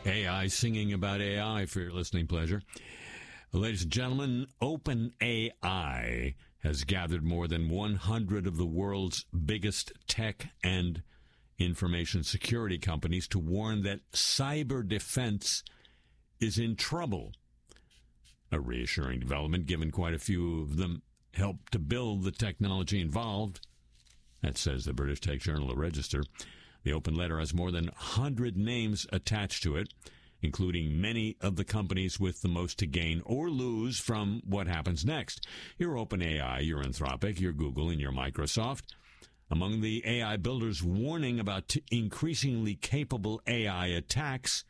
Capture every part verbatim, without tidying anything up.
A I singing about A I for your listening pleasure. Ladies and gentlemen, OpenAI has gathered more than one hundred of the world's biggest tech and information security companies to warn that cyber defense is in trouble. A reassuring development, given quite a few of them helped to build the technology involved. That says the British Tech Journal, The Register. The open letter has more than one hundred names attached to it, including many of the companies with the most to gain or lose from what happens next. Your OpenAI, your Anthropic, your Google, and your Microsoft. Among the A I builders warning about t- increasingly capable A I attacks,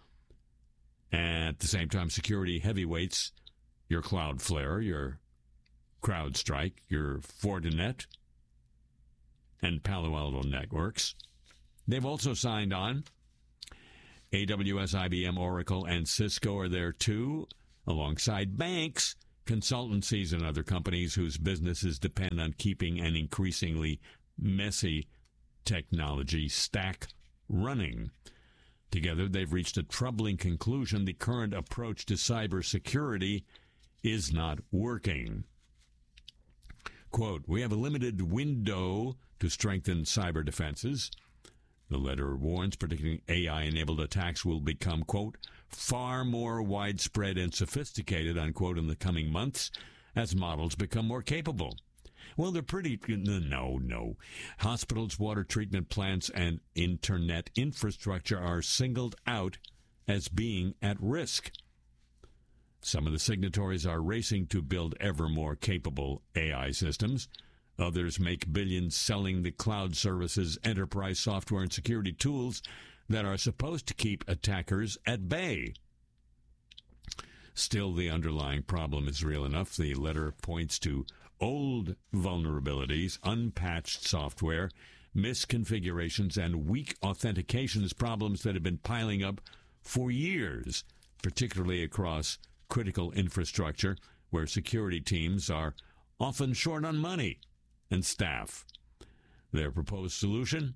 at the same time, security heavyweights, your Cloudflare, your CrowdStrike, your Fortinet, and Palo Alto Networks. They've also signed on. A W S, I B M, Oracle, and Cisco are there too, alongside banks, consultancies, and other companies whose businesses depend on keeping an increasingly messy technology stack running. Together, they've reached a troubling conclusion. The current approach to cybersecurity is not working. Quote, "We have a limited window to strengthen cyber defenses." The letter warns predicting A I-enabled attacks will become, quote, "far more widespread and sophisticated," unquote, in the coming months as models become more capable. Well, they're pretty... No, no. Hospitals, water treatment plants, and internet infrastructure are singled out as being at risk. Some of the signatories are racing to build ever more capable A I systems. Others make billions selling the cloud services, enterprise software, and security tools that are supposed to keep attackers at bay. Still, the underlying problem is real enough. The letter points to old vulnerabilities, unpatched software, misconfigurations, and weak authentications problems that have been piling up for years, particularly across critical infrastructure where security teams are often short on money and staff. Their proposed solution?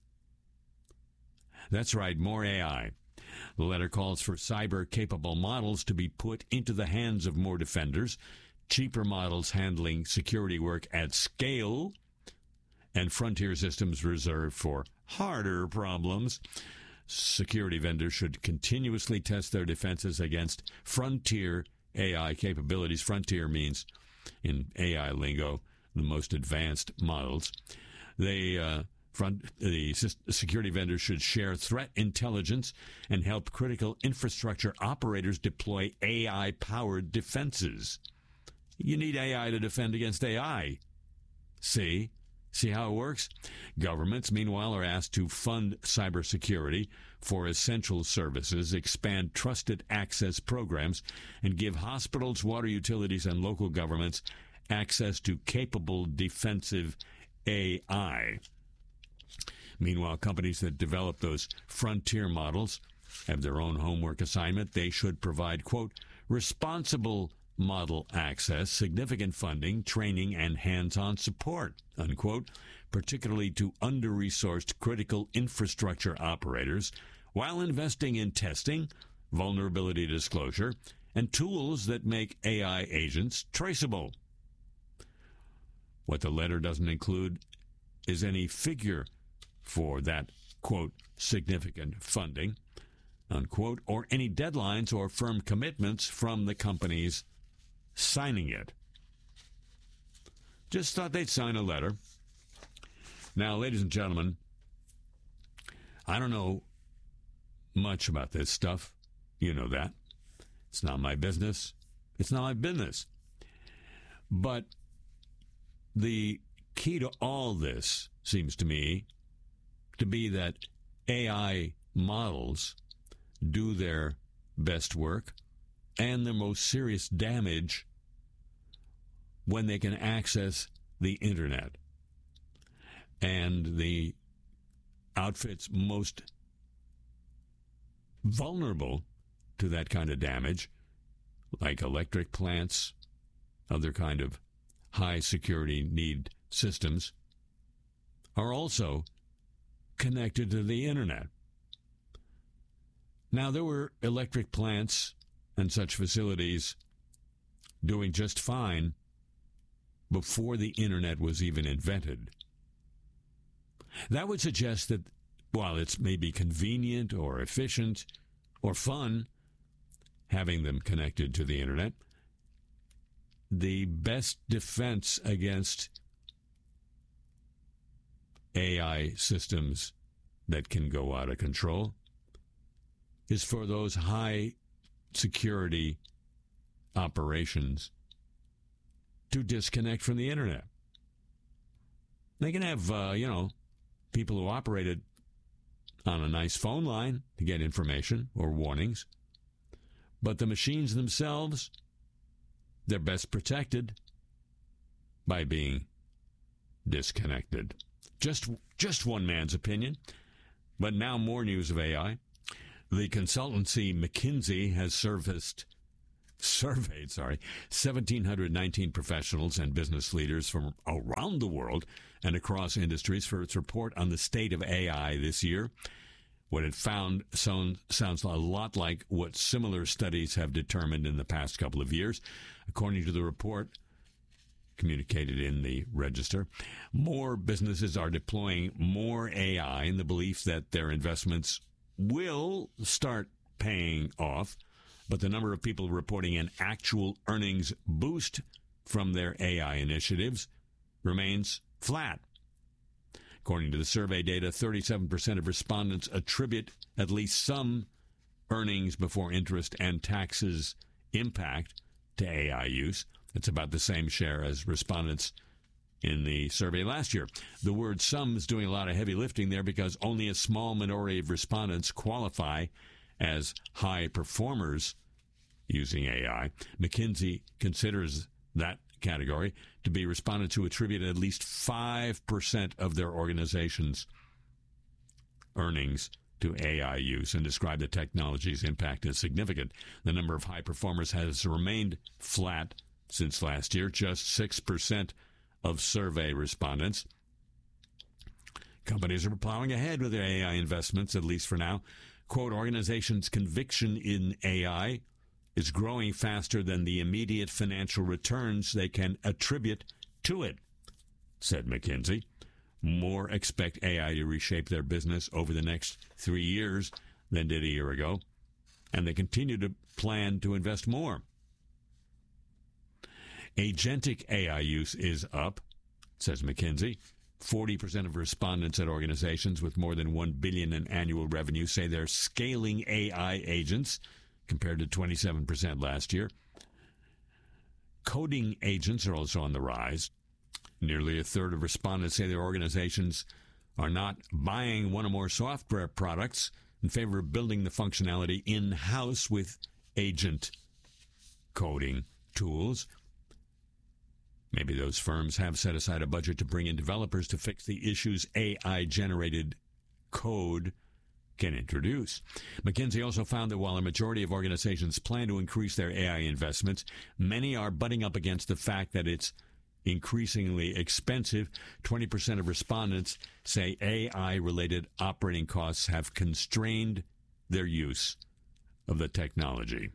That's right, more A I. The letter calls for cyber-capable models to be put into the hands of more defenders, cheaper models handling security work at scale, and frontier systems reserved for harder problems. Security vendors should continuously test their defenses against frontier A I capabilities. Frontier means, in A I lingo, the most advanced models. They, uh, front, the security vendors should share threat intelligence and help critical infrastructure operators deploy A I-powered defenses. You need A I to defend against A I. See? See how it works? Governments, meanwhile, are asked to fund cybersecurity for essential services, expand trusted access programs, and give hospitals, water utilities, and local governments access to capable defensive A I. Meanwhile, companies that develop those frontier models have their own homework assignment. They should provide, quote, responsible model access, significant funding, training, and hands-on support, unquote, particularly to under-resourced critical infrastructure operators, while investing in testing, vulnerability disclosure, and tools that make A I agents traceable. What the letter doesn't include is any figure for that, quote, significant funding, unquote, or any deadlines or firm commitments from the companies signing it. Just thought they'd sign a letter. Now, ladies and gentlemen, I don't know much about this stuff. You know that. It's not my business. It's not my business. But the key to all this seems to me to be that A I models do their best work and their most serious damage when they can access the internet. And the outfits most vulnerable to that kind of damage, like electric plants, other kind of high security need systems, are also connected to the internet. Now, there were electric plants and such facilities doing just fine before the internet was even invented. That would suggest that while it's maybe convenient or efficient or fun having them connected to the internet, the best defense against A I systems that can go out of control is for those high security operations to disconnect from the internet. They can have, uh, you know, people who operate it on a nice phone line to get information or warnings, but the machines themselves, they're best protected by being disconnected. Just, just one man's opinion, but now more news of A I. The consultancy McKinsey has surfaced, surveyed, sorry, one thousand seven hundred nineteen professionals and business leaders from around the world and across industries for its report on the state of A I this year. What it found sound, sounds a lot like what similar studies have determined in the past couple of years. According to the report, communicated in the Register, more businesses are deploying more A I in the belief that their investments will start paying off, but the number of people reporting an actual earnings boost from their A I initiatives remains flat. According to the survey data, thirty-seven percent of respondents attribute at least some earnings before interest and taxes impact to A I use. It's about the same share as respondents in the survey last year. The word some is doing a lot of heavy lifting there because only a small minority of respondents qualify as high performers using A I. McKinsey considers that category to be respondents who attribute at least five percent of their organization's earnings to A I use and describe the technology's impact as significant. The number of high performers has remained flat since last year, just six percent of survey respondents. Companies are plowing ahead with their A I investments, at least for now. Quote, organizations' conviction in A I is growing faster than the immediate financial returns they can attribute to it, said McKinsey. More expect A I to reshape their business over the next three years than did a year ago, and they continue to plan to invest more. Agentic A I use is up, says McKinsey. forty percent of respondents at organizations with more than one billion dollars in annual revenue say they're scaling A I agents, compared to twenty-seven percent last year. Coding agents are also on the rise. Nearly a third of respondents say their organizations are not buying one or more software products in favor of building the functionality in-house with agent coding tools. Maybe those firms have set aside a budget to bring in developers to fix the issues A I-generated code can introduce. McKinsey also found that while a majority of organizations plan to increase their A I investments, many are butting up against the fact that it's increasingly expensive. twenty percent of respondents say A I-related operating costs have constrained their use of the technology.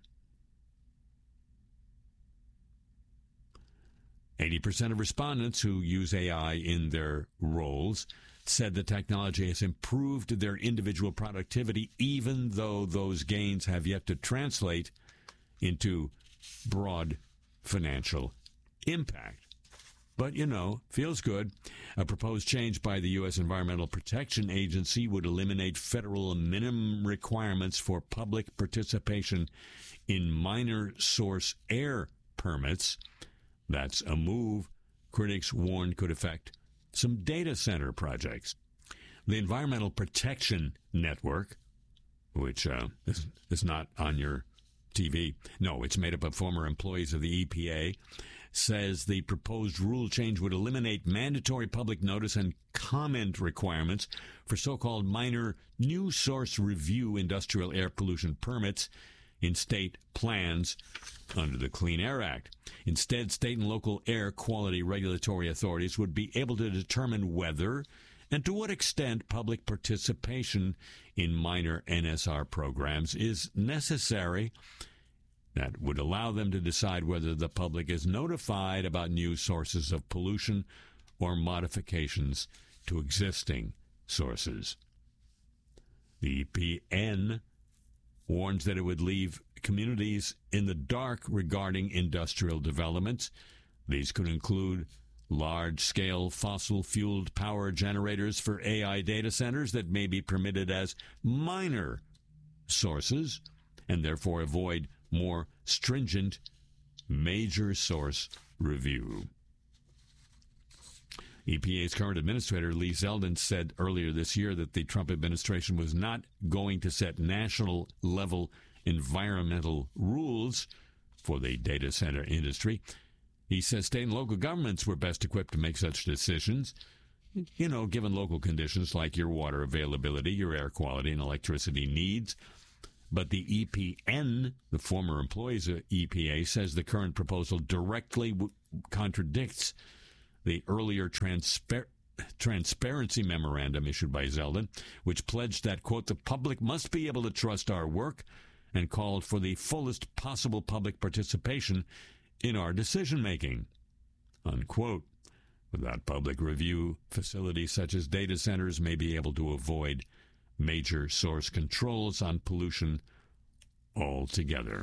eighty percent of respondents who use A I in their roles said the technology has improved their individual productivity, even though those gains have yet to translate into broad financial impact. But, you know, feels good. A proposed change by the U S Environmental Protection Agency would eliminate federal minimum requirements for public participation in minor source air permits. That's a move critics warn could affect some data center projects. The Environmental Protection Network, which uh, is, is not on your T V, no, it's made up of former employees of the E P A, says the proposed rule change would eliminate mandatory public notice and comment requirements for so-called minor new source review industrial air pollution permits in state plans under the Clean Air Act. Instead, state and local air quality regulatory authorities would be able to determine whether and to what extent public participation in minor N S R programs is necessary. That would allow them to decide whether the public is notified about new sources of pollution or modifications to existing sources. The E P N warns that it would leave communities in the dark regarding industrial developments. These could include large-scale fossil-fueled power generators for A I data centers that may be permitted as minor sources and therefore avoid more stringent major source review. E P A's current administrator, Lee Zeldin, said earlier this year that the Trump administration was not going to set national-level environmental rules for the data center industry. He says state and local governments were best equipped to make such decisions, you know, given local conditions like your water availability, your air quality, and electricity needs. But the E P N, the former employees of E P A, says the current proposal directly w- contradicts the earlier transpar- transparency memorandum issued by Zeldin, which pledged that, quote, the public must be able to trust our work, and called for the fullest possible public participation in our decision-making, unquote. Without public review, facilities such as data centers may be able to avoid major source controls on pollution altogether.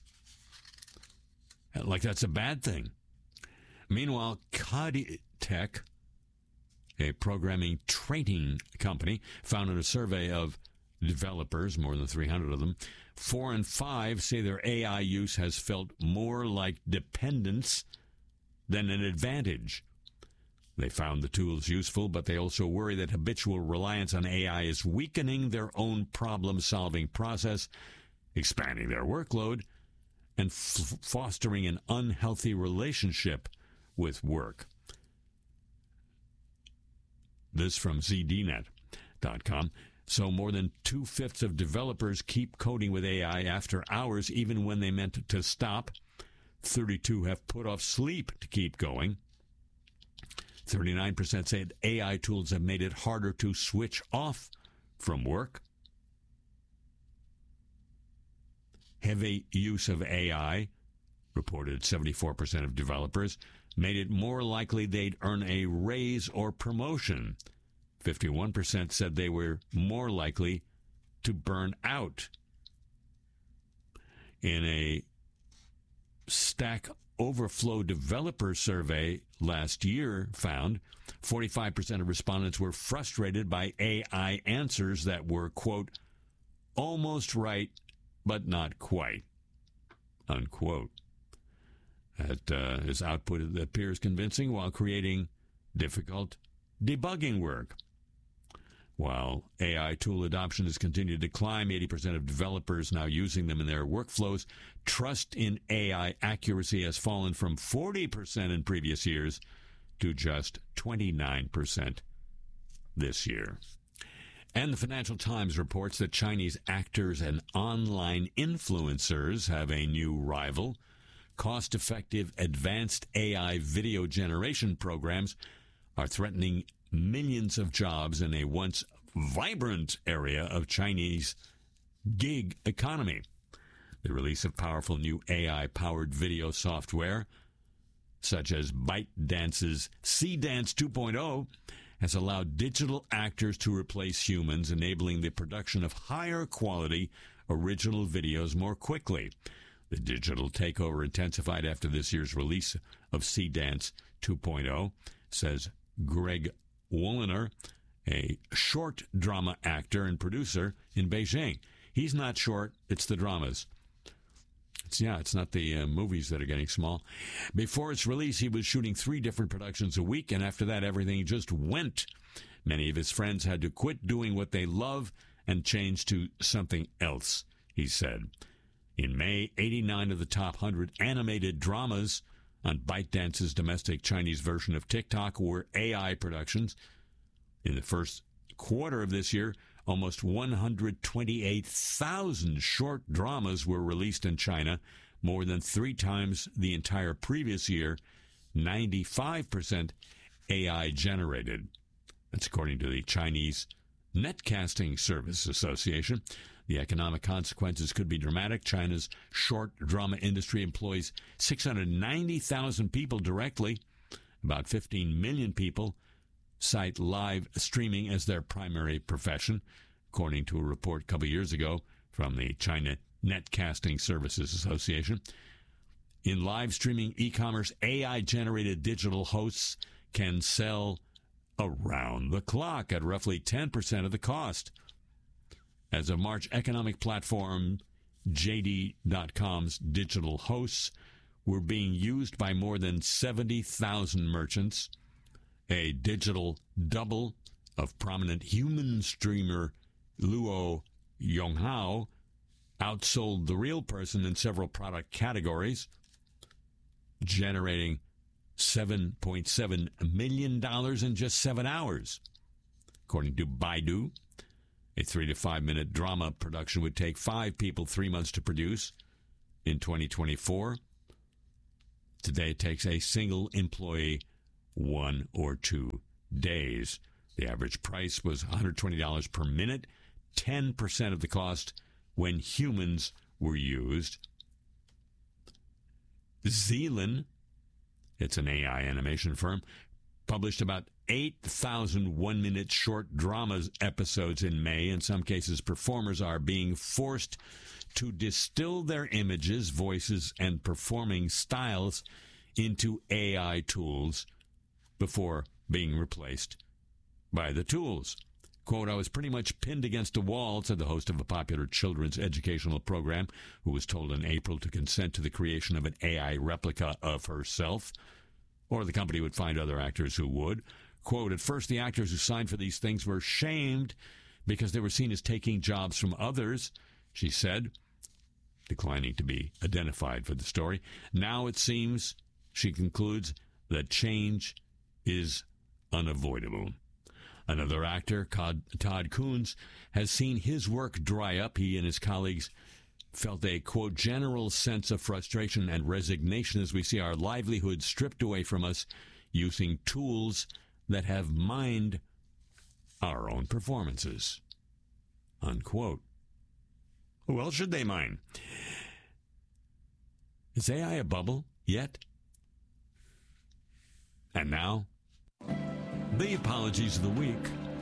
Like that's a bad thing. Meanwhile, Coditech, a programming training company, found in a survey of developers, more than three hundred of them, four in five say their A I use has felt more like dependence than an advantage. They found the tools useful, but they also worry that habitual reliance on A I is weakening their own problem-solving process, expanding their workload, and f- fostering an unhealthy relationship with work. This from Z D net dot com. So more than two-fifths of developers keep coding with A I after hours, even when they meant to stop. thirty-two have put off sleep to keep going. thirty-nine percent say A I tools have made it harder to switch off from work. Heavy use of A I, reported seventy-four percent of developers, made it more likely they'd earn a raise or promotion. fifty-one percent said they were more likely to burn out. In a Stack Overflow developer survey last year found forty-five percent of respondents were frustrated by A I answers that were, quote, almost right, but not quite, unquote. That uh, his output appears convincing while creating difficult debugging work. While A I tool adoption has continued to climb, eighty percent of developers now using them in their workflows. Trust in A I accuracy has fallen from forty percent in previous years to just twenty-nine percent this year. And the Financial Times reports that Chinese actors and online influencers have a new rival. Cost-effective advanced A I video generation programs are threatening millions of jobs in a once vibrant area of Chinese gig economy. The release of powerful new A I-powered video software, such as ByteDance's Seedance two point oh, has allowed digital actors to replace humans, enabling the production of higher-quality original videos more quickly. The digital takeover intensified after this year's release of Seedance two point oh, says Greg Wolliner, a short drama actor and producer in Beijing. He's not short, it's the dramas. It's, yeah, it's not the uh, movies that are getting small. Before its release, he was shooting three different productions a week, and after that, everything just went. Many of his friends had to quit doing what they love and change to something else, he said. In May, eighty-nine of the top one hundred animated dramas on ByteDance's domestic Chinese version of TikTok were A I productions. In the first quarter of this year, almost one hundred twenty-eight thousand short dramas were released in China, more than three times the entire previous year, ninety-five percent A I generated. That's according to the Chinese Netcasting Service Association. The economic consequences could be dramatic. China's short drama industry employs six hundred ninety thousand people directly. About fifteen million people cite live streaming as their primary profession, according to a report a couple years ago from the China Netcasting Services Association. In live streaming e-commerce, A I-generated digital hosts can sell around the clock at roughly ten percent of the cost. As of March, economic platform J D dot com's digital hosts were being used by more than seventy thousand merchants. A digital double of prominent human streamer Luo Yonghao outsold the real person in several product categories, generating seven point seven million dollars in just seven hours. According to Baidu, a three to five minute drama production would take five people three months to produce in twenty twenty-four. Today it takes a single employee one or two days. The average price was one hundred twenty dollars per minute, ten percent of the cost when humans were used. Zealand, it's an A I animation firm, published about eight thousand one-minute short dramas episodes in May. In some cases, performers are being forced to distill their images, voices, and performing styles into A I tools before being replaced by the tools. Quote, I was pretty much pinned against a wall, said the host of a popular children's educational program, who was told in April to consent to the creation of an A I replica of herself, or the company would find other actors who would. Quote, at first the actors who signed for these things were shamed because they were seen as taking jobs from others, she said, declining to be identified for the story. Now it seems, she concludes, that change is unavoidable. Another actor, Todd Coons, has seen his work dry up. He and his colleagues felt a, quote, general sense of frustration and resignation as we see our livelihood stripped away from us using tools that have mined our own performances, unquote. Who else should they mine? Is A I a bubble yet? And now, the apologies of the week.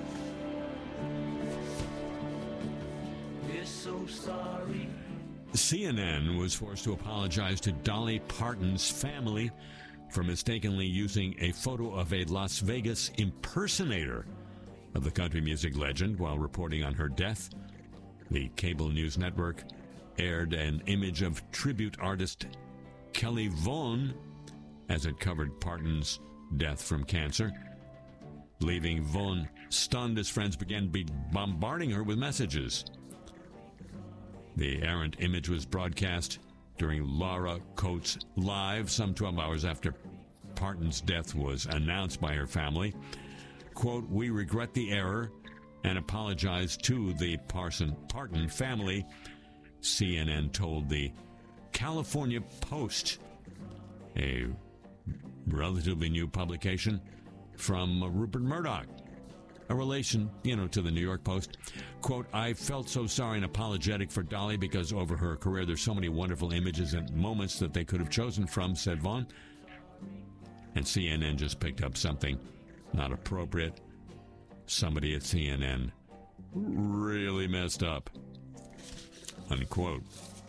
We're so sorry. C N N was forced to apologize to Dolly Parton's family for mistakenly using a photo of a Las Vegas impersonator of the country music legend while reporting on her death. The cable news network aired an image of tribute artist Kelly Vaughan as it covered Parton's death from cancer, leaving Vaughan stunned as friends began be bombarding her with messages. The errant image was broadcast during Laura Coates Live some twelve hours after Parton's death was announced by her family. Quote, we regret the error and apologize to the Parson Parton family, C N N told the California Post, a relatively new publication from Rupert Murdoch, a relation, you know, to the New York Post. Quote, I felt so sorry and apologetic for Dolly because over her career there's so many wonderful images and moments that they could have chosen from, said Vaughan. And C N N just picked up something not appropriate. Somebody at C N N really messed up, unquote.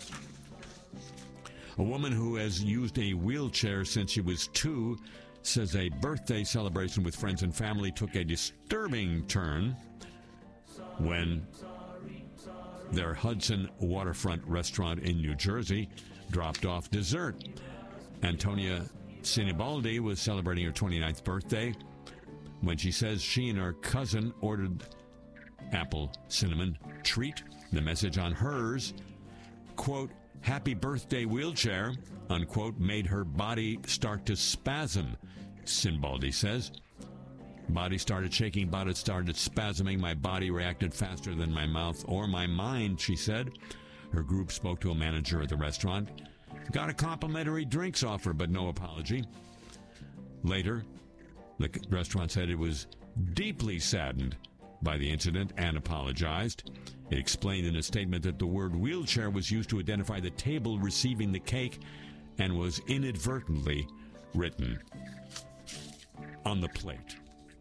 A woman who has used a wheelchair since she was two says a birthday celebration with friends and family took a disturbing turn when their Hudson waterfront restaurant in New Jersey dropped off dessert. Antonia Sinibaldi was celebrating her twenty-ninth birthday when she says she and her cousin ordered apple cinnamon treat. The message on hers, quote, happy birthday wheelchair, unquote, made her body start to spasm, Sinibaldi says. Body started shaking, body started spasming. My body reacted faster than my mouth or my mind, she said. Her group spoke to a manager at the restaurant. Got a complimentary drinks offer, but no apology. Later, the restaurant said it was deeply saddened by the incident and apologized. It explained in a statement that the word wheelchair was used to identify the table receiving the cake and was inadvertently written on the plate.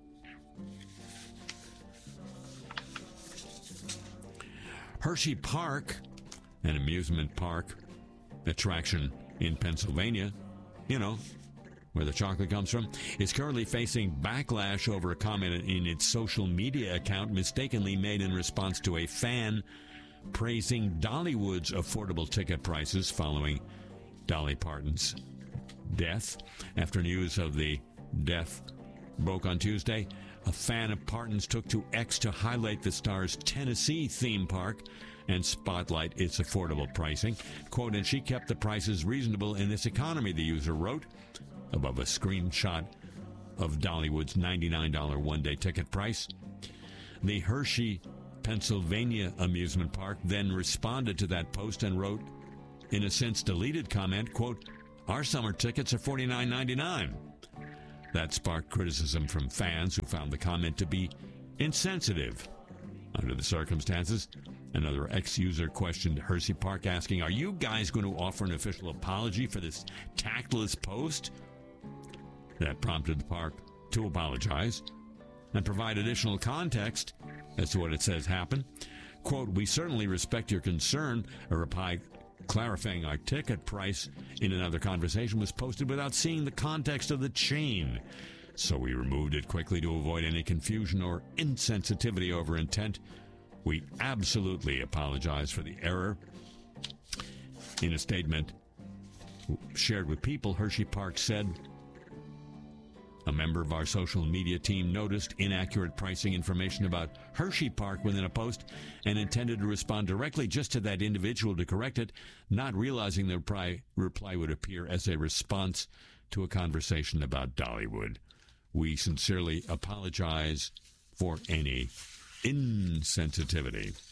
Hershey Park, an amusement park attraction in Pennsylvania, you know, where the chocolate comes from, is currently facing backlash over a comment in its social media account mistakenly made in response to a fan praising Dollywood's affordable ticket prices following Dolly Parton's death. After news of the death broke on Tuesday, a fan of Parton's took to X to highlight the star's Tennessee theme park and spotlight its affordable pricing. Quote, "And she kept the prices reasonable in this economy," the user wrote, above a screenshot of Dollywood's ninety-nine dollars one-day ticket price. The Hershey, Pennsylvania amusement park then responded to that post and wrote, in a since-deleted comment, quote, "Our summer tickets are forty-nine ninety-nine. That sparked criticism from fans who found the comment to be insensitive. Under the circumstances, another ex-user questioned Hershey Park, asking, "Are you guys going to offer an official apology for this tactless post?" That prompted the park to apologize and provide additional context as to what it says happened. Quote, "We certainly respect your concern," a reply clarifying our ticket price in another conversation was posted without seeing the context of the chain. So we removed it quickly to avoid any confusion or insensitivity over intent. We absolutely apologize for the error. In a statement shared with People, Hershey Park said, "A member of our social media team noticed inaccurate pricing information about Hershey Park within a post and intended to respond directly just to that individual to correct it, not realizing the reply, reply would appear as a response to a conversation about Dollywood. We sincerely apologize for any insensitivity."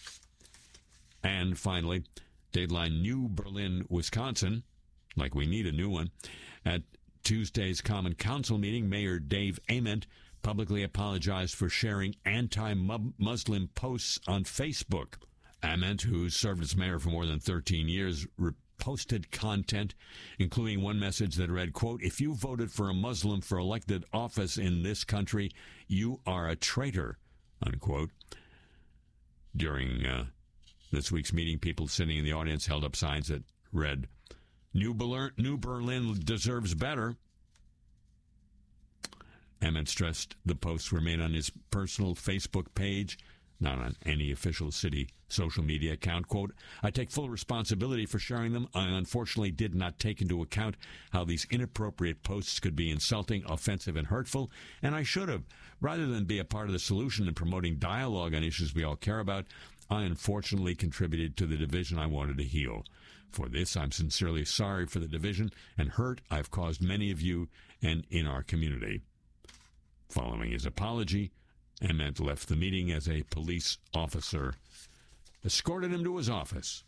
And finally, Dateline New Berlin, Wisconsin, like we need a new one, at Tuesday's Common Council meeting, Mayor Dave Ament publicly apologized for sharing anti-Muslim posts on Facebook. Ament, who served as mayor for more than thirteen years, reposted content, including one message that read, quote, "If you voted for a Muslim for elected office in this country, you are a traitor," unquote. During uh, this week's meeting, people sitting in the audience held up signs that read, New Berlin, New Berlin deserves better." Emmett stressed the posts were made on his personal Facebook page, not on any official city social media account. Quote, "I take full responsibility for sharing them. I unfortunately did not take into account how these inappropriate posts could be insulting, offensive, and hurtful, and I should have. Rather than be a part of the solution in promoting dialogue on issues we all care about, I unfortunately contributed to the division I wanted to heal. For this, I'm sincerely sorry for the division and hurt I've caused many of you and in our community." Following his apology, Emmett left the meeting as a police officer escorted him to his office.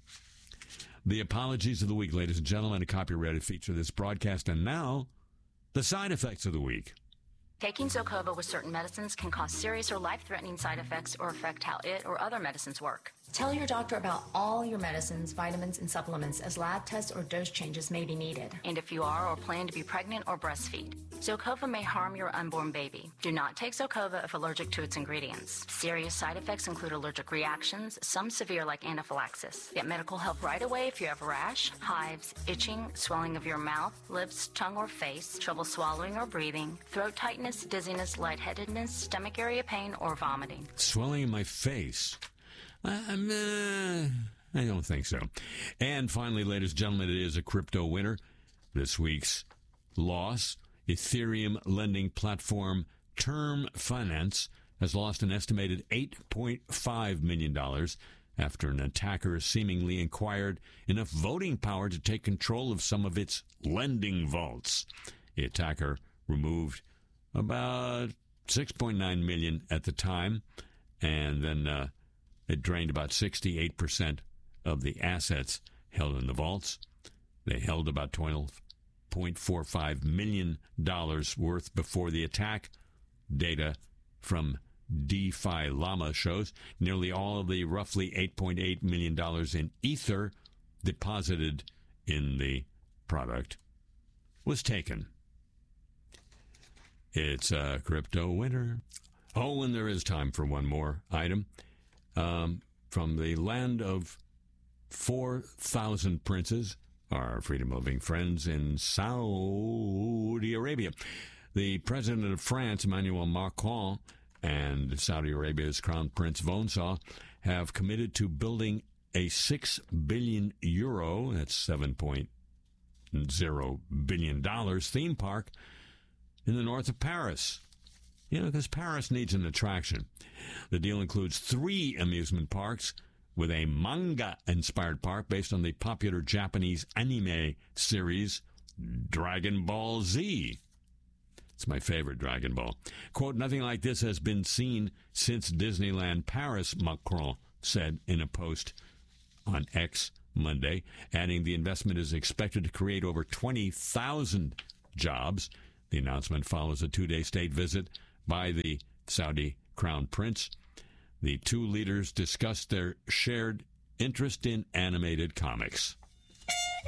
The apologies of the week, ladies and gentlemen, a copyrighted feature of this broadcast. And now, the side effects of the week. Taking Zocova with certain medicines can cause serious or life-threatening side effects or affect how it or other medicines work. Tell your doctor about all your medicines, vitamins, and supplements, as lab tests or dose changes may be needed. And if you are or plan to be pregnant or breastfeed, Zocova may harm your unborn baby. Do not take Zocova if allergic to its ingredients. Serious side effects include allergic reactions, some severe like anaphylaxis. Get medical help right away if you have rash, hives, itching, swelling of your mouth, lips, tongue, or face, trouble swallowing or breathing, throat tightness, dizziness, lightheadedness, stomach area pain, or vomiting. Swelling in my face. Um, uh, I don't think so. And finally, ladies and gentlemen, it is a crypto winner. This week's loss, Ethereum lending platform Term Finance has lost an estimated eight point five million dollars after an attacker seemingly acquired enough voting power to take control of some of its lending vaults. The attacker removed about six point nine million dollars at the time, and then uh, it drained about sixty-eight percent of the assets held in the vaults. They held about twelve point four five million dollars worth before the attack. Data from DeFi Llama shows nearly all of the roughly eight point eight million dollars in Ether deposited in the product was taken. It's a crypto winter. Oh, and there is time for one more item. Um, from the land of four thousand princes, our freedom-loving friends in Saudi Arabia. The president of France, Emmanuel Macron, and Saudi Arabia's Crown Prince Vonsa have committed to building a six billion euro, that's seven point zero billion dollars, theme park in the north of Paris. You know, because Paris needs an attraction. The deal includes three amusement parks with a manga-inspired park based on the popular Japanese anime series Dragon Ball Z. It's my favorite Dragon Ball. Quote, nothing like this has been seen since Disneyland Paris, Macron said in a post on X Monday, adding the investment is expected to create over twenty thousand jobs. The announcement follows a two-day state visit by the Saudi Crown Prince. The two leaders discussed their shared interest in animated comics.